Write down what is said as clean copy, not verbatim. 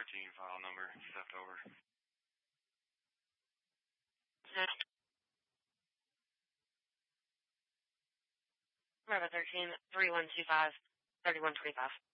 13 file number, stepped over. Bravo 13, 3125, 3125.